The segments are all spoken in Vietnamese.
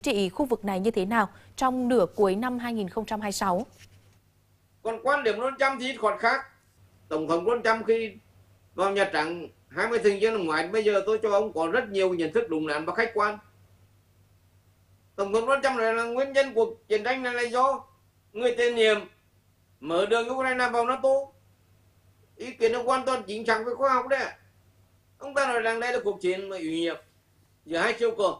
trị khu vực này như thế nào trong nửa cuối năm 2026? Còn quan điểm Donald Trump thì còn khác. Tổng thống Donald Trump khi vào Nhà Trắng 20 tháng giêng năm ngoái, bây giờ tôi cho ông có rất nhiều nhận thức đúng đắn và khách quan. Tổng thống Donald Trump này là nguyên nhân của chiến tranh này là do người tiền nhiệm mở đường Ukraine vào NATO. Ý kiến nó hoàn toàn chính xác với khoa học đấy. Ông ta nói rằng đây là cuộc chiến mà ủy nhiệm giữa hai siêu cường.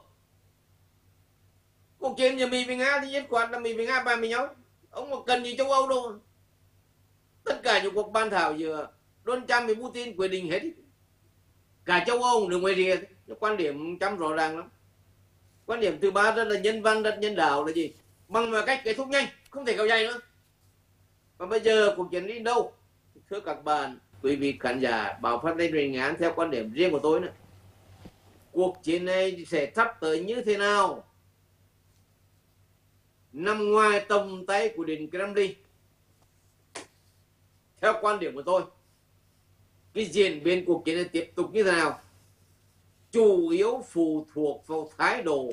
Cuộc chiến giữa Mỹ với Nga thì nhất quán là Mỹ với Nga bàn với nhau. Ông mà cần gì châu Âu đâu. Tất cả những cuộc bàn thảo giữa Donald Trump với Putin quyết định hết. Cả châu Âu được ngoài rìa. Quan điểm Trump rõ ràng lắm. Quan điểm thứ ba rất là nhân văn, rất nhân đạo là gì? Bằng một cách kết thúc nhanh, không thể kéo dài nữa. Và bây giờ cuộc chiến đi đâu? Thưa các bạn, quý vị khán giả, báo Phát Thanh Truyền Ngán theo quan điểm riêng của tôi nữa. Cuộc chiến này sẽ sắp tới như thế nào? Nằm ngoài tầm tay của Điện Kremlin. Theo quan điểm của tôi, cái diễn biến cuộc chiến này tiếp tục như thế nào chủ yếu phụ thuộc vào thái độ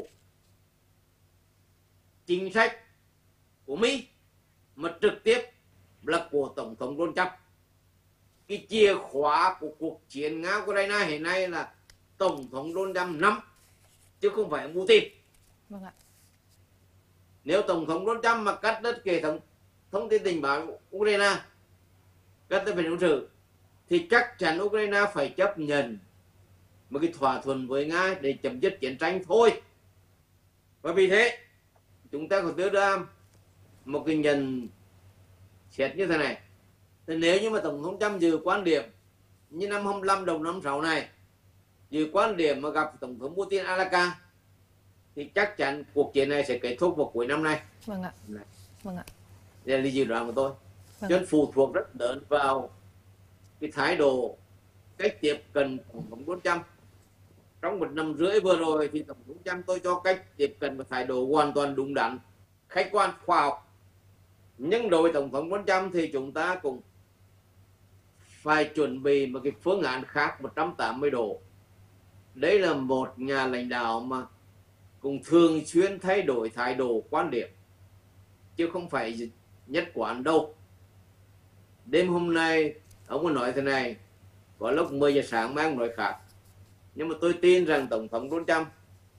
chính sách của Mỹ, mà trực tiếp là của Tổng thống Donald Trump. Cái chìa khóa của cuộc chiến Nga-Ukraine hiện nay là Tổng thống Donald Trump nắm, chứ không phải Putin. Vâng ạ. Nếu Tổng thống Donald Trump mà cắt đứt hệ thống thông tin tình báo Ukraine, cắt đứt về quân sự, thì chắc chắn Ukraine phải chấp nhận một cái thỏa thuận với Nga để chấm dứt chiến tranh thôi. Và vì thế chúng ta có đưa ra một cái nhận xét như thế này. Thì nếu như mà Tổng thống Trump giữ quan điểm như năm 25 đầu năm 6 này, giữ quan điểm mà gặp Tổng thống Putin Alaka, thì chắc chắn cuộc chiến này sẽ kết thúc vào cuối năm nay. Vâng ạ. Vâng ạ. Đây là dự đoán của tôi. Vâng. Cho nên phụ thuộc rất lớn vào cái thái độ, cách tiếp cận của Tổng thống Trump. Trong 1 năm rưỡi vừa rồi thì Tổng thống Trump tôi cho cách tiếp cận và thái độ hoàn toàn đúng đắn, khách quan, khoa học. Nhưng đối với Tổng thống Trump thì chúng ta cũng phải chuẩn bị một cái phương án khác 180 độ. Đấy là một nhà lãnh đạo mà cũng thường xuyên thay đổi thái độ, quan điểm, chứ không phải nhất quán đâu. Đêm hôm nay ông có nói thế này, có lúc 10 giờ sáng mai ông nói khác. Nhưng mà tôi tin rằng Tổng thống Donald Trump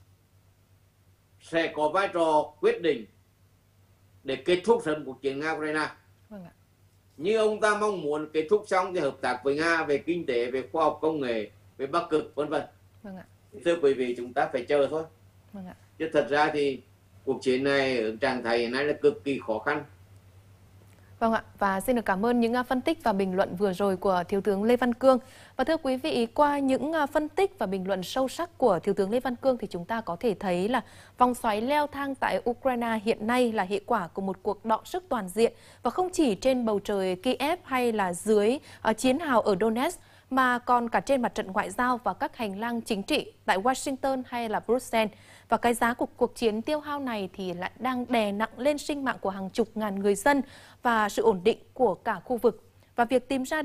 sẽ có vai trò quyết định để kết thúc sớm cuộc chiến Nga-Ukraine. Vâng ạ. Như ông ta mong muốn kết thúc xong thì hợp tác với Nga về kinh tế, về khoa học công nghệ, về Bắc Cực, vân vân. Vâng ạ. Thưa quý vị, chúng ta phải chờ thôi. Vâng ạ. Chứ thật ra thì cuộc chiến này ở trạng thái hiện nay là cực kỳ khó khăn. Vâng ạ, và xin được cảm ơn những phân tích và bình luận vừa rồi của Thiếu tướng Lê Văn Cương. Và thưa quý vị, qua những phân tích và bình luận sâu sắc của Thiếu tướng Lê Văn Cương thì chúng ta có thể thấy là vòng xoáy leo thang tại Ukraine hiện nay là hệ quả của một cuộc đọ sức toàn diện, và không chỉ trên bầu trời Kiev hay là dưới chiến hào ở Donetsk, mà còn cả trên mặt trận ngoại giao và các hành lang chính trị tại Washington hay là Brussels. Và cái giá của cuộc chiến tiêu hao này thì lại đang đè nặng lên sinh mạng của hàng chục ngàn người dân và sự ổn định của cả khu vực. Và việc tìm ra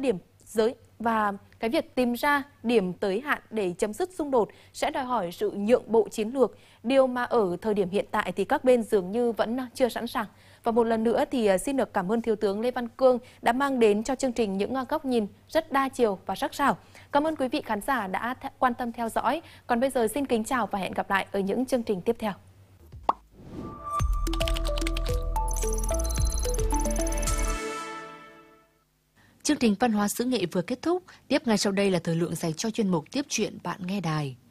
điểm tới hạn để chấm dứt xung đột sẽ đòi hỏi sự nhượng bộ chiến lược, điều mà ở thời điểm hiện tại thì các bên dường như vẫn chưa sẵn sàng. Và một lần nữa thì xin được cảm ơn Thiếu tướng Lê Văn Cương đã mang đến cho chương trình những góc nhìn rất đa chiều và sắc sảo. Cảm ơn quý vị khán giả đã quan tâm theo dõi. Còn bây giờ xin kính chào và hẹn gặp lại ở những chương trình tiếp theo. Chương trình Văn hóa xứ nghệ vừa kết thúc. Tiếp ngay sau đây là thời lượng dành cho chuyên mục Tiếp chuyện bạn nghe đài.